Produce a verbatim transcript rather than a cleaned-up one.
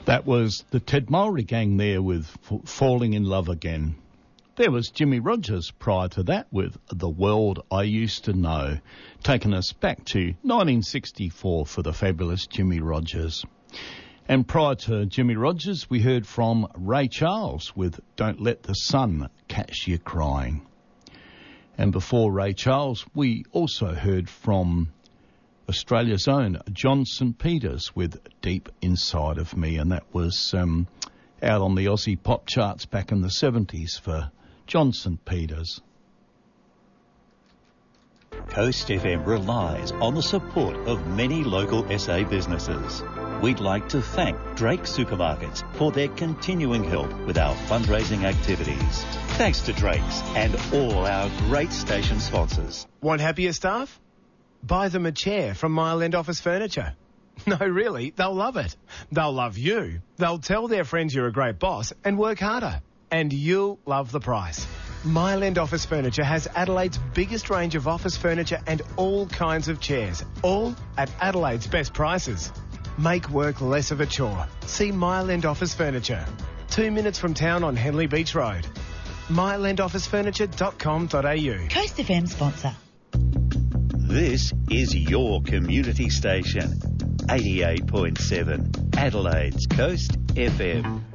That was the Ted Mowry Gang there with F- Falling in Love Again. There was Jimmy Rogers prior to that with The World I Used to Know, taking us back to nineteen sixty-four for the fabulous Jimmy Rogers. And prior to Jimmy Rogers, we heard from Ray Charles with Don't Let the Sun Catch You Crying. And before Ray Charles, we also heard from Australia's own John Saint Peters with Deep Inside of Me, and that was um, out on the Aussie pop charts back in the seventies for John Saint Peters. Coast F M relies on the support of many local S A businesses. We'd like to thank Drake Supermarkets for their continuing help with our fundraising activities. Thanks to Drake's and all our great station sponsors. Want happier staff? Buy them a chair from Mile End Office Furniture. No, really, they'll love it. They'll love you. They'll tell their friends you're a great boss and work harder. And you'll love the price. Mile End Office Furniture has Adelaide's biggest range of office furniture and all kinds of chairs, all at Adelaide's best prices. Make work less of a chore. See Mile End Office Furniture. Two minutes from town on Henley Beach Road. mile end office furniture dot com dot a u. Coast F M sponsor. This is your community station, eighty-eight point seven, Adelaide's Coast F M.